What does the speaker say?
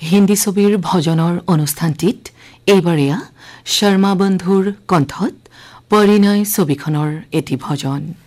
হিন্দী ছবিৰ ভজনৰ অনুষ্ঠানটিত এইবাৰ শৰ্মা বন্ধুৰ কণ্ঠত পৰিণয় ছবিখনৰ এটি ভজন